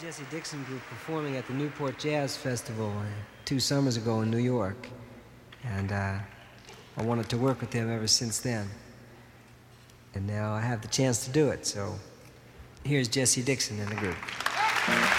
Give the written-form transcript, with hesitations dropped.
Jesse Dixon Group performing at the Newport Jazz Festival 2 summers ago in New York. And I wanted to work with them ever since then. And now I have the chance to do it, so here's Jesse Dixon and the group.